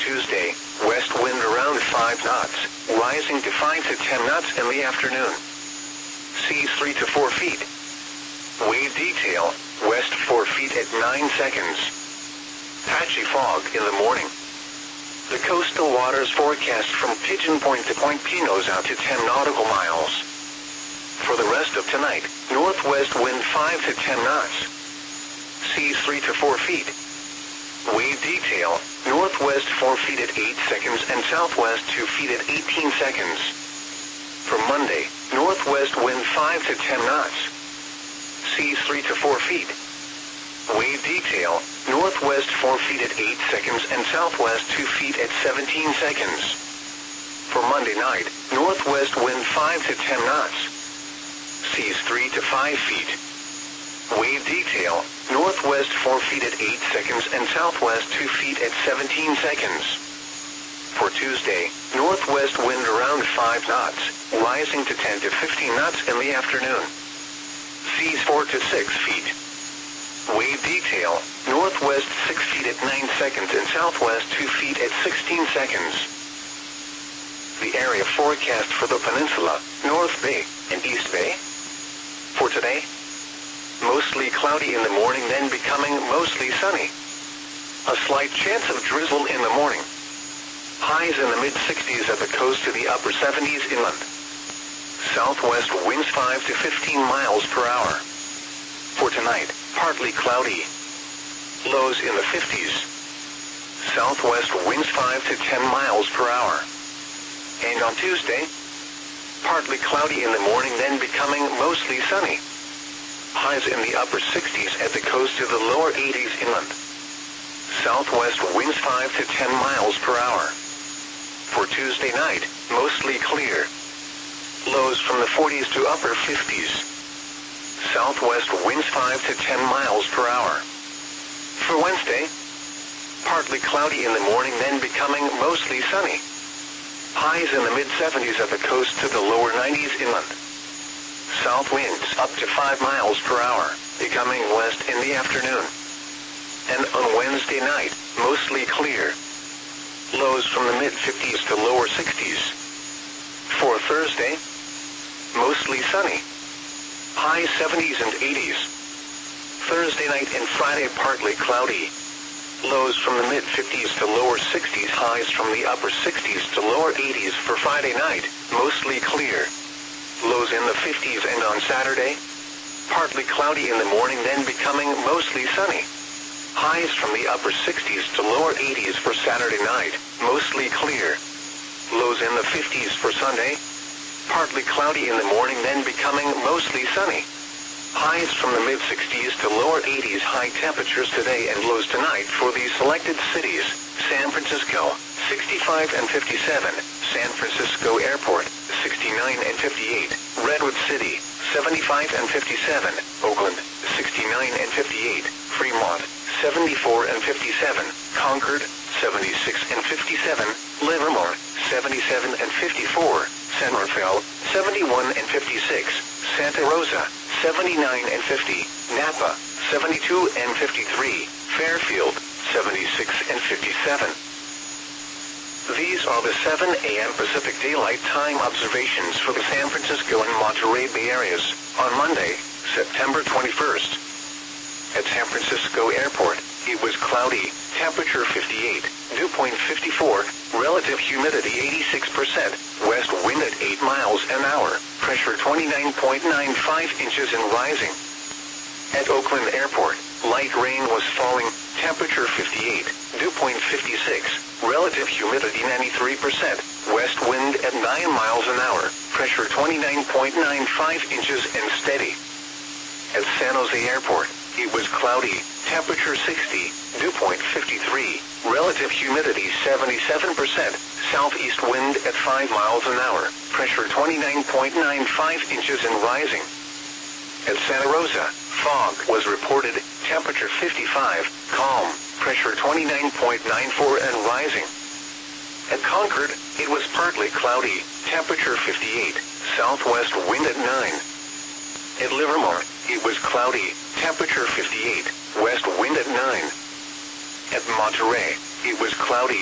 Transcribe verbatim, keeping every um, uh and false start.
Tuesday, west wind around five knots, rising to five to ten knots in the afternoon. Seas three to four feet. Wave detail, west four feet at nine seconds. Patchy fog in the morning. The coastal waters forecast from Pigeon Point to Point Pinos out to ten nautical miles. For the rest of tonight, northwest wind five to ten knots. Seas three to four feet. Wave detail, northwest four feet at eight seconds and southwest two feet at eighteen seconds. For Monday, northwest wind five to ten knots. Seas three to four feet. Wave detail, northwest four feet at eight seconds and southwest two feet at seventeen seconds. For Monday night, northwest wind five to ten knots. Seas three to five feet. Wave detail, northwest four feet at eight seconds and southwest two feet at seventeen seconds. For Tuesday, northwest wind around five knots, rising to ten to fifteen knots in the afternoon. Seas four to six feet. Wave detail, northwest six feet at nine seconds and southwest two feet at sixteen seconds. The area forecast for the peninsula, North Bay and East Bay. For today, mostly cloudy in the morning, then becoming mostly sunny. A slight chance of drizzle in the morning. Highs in the mid-sixties at the coast to the upper seventies inland. Southwest winds five to fifteen miles per hour. For tonight, partly cloudy. Lows in the fifties. Southwest winds five to ten miles per hour. And on Tuesday, partly cloudy in the morning, then becoming mostly sunny. Highs in the upper sixties at the coast to the lower eighties inland. Southwest winds five to ten miles per hour. For Tuesday night, mostly clear. Lows from the forties to upper fifties. Southwest winds five to ten miles per hour. For Wednesday, partly cloudy in the morning, then becoming mostly sunny. Highs in the mid-seventies at the coast to the lower nineties inland. South winds up to five miles per hour, becoming west in the afternoon. And on Wednesday night, mostly clear. Lows from the mid-fifties to lower sixties. For Thursday, mostly sunny. High seventies and eighties. Thursday night and Friday partly cloudy. Lows from the mid-fifties to lower sixties. Highs from the upper sixties to lower eighties for Friday night, mostly clear. Lows in the fifties, and on Saturday, partly cloudy in the morning, then becoming mostly sunny. Highs from the upper sixties to lower eighties for Saturday night, mostly clear. Lows in the fifties for Sunday, partly cloudy in the morning, then becoming mostly sunny. Highs from the mid-sixties to lower eighties. High temperatures today and lows tonight for these selected cities: San Francisco, sixty-five and fifty-seven, San Francisco Airport, sixty-nine and fifty-eight, Redwood City, seventy-five and fifty-seven, Oakland, sixty-nine and fifty-eight, Fremont, seventy-four and fifty-seven, Concord, seventy-six and fifty-seven, Livermore, seventy-seven and fifty-four, San Rafael, seventy-one and fifty-six, Santa Rosa, seventy-nine and fifty, Napa, seventy-two and fifty-three, Fairfield, seventy-six and fifty-seven. These are the seven a m Pacific Daylight Time observations for the San Francisco and Monterey Bay areas on Monday, September twenty-first. At San Francisco Airport, it was cloudy, temperature fifty-eight, dew point fifty-four, relative humidity eighty-six percent, west wind at eight miles an hour, pressure twenty-nine point nine five inches and rising. At Oakland Airport, light rain was falling, temperature fifty-eight, dew point fifty-six, relative humidity ninety-three percent, west wind at nine miles an hour, pressure twenty-nine point nine five inches and steady. At San Jose Airport, it was cloudy, temperature sixty, dew point fifty-three, relative humidity seventy-seven percent, southeast wind at five miles an hour, pressure twenty-nine point nine five inches and rising. At Santa Rosa, fog was reported, temperature fifty-five, calm, pressure twenty-nine point nine four and rising. At Concord, it was partly cloudy, temperature fifty-eight, southwest wind at nine. At Livermore, it was cloudy, temperature fifty-eight, west wind at nine. At Monterey, it was cloudy,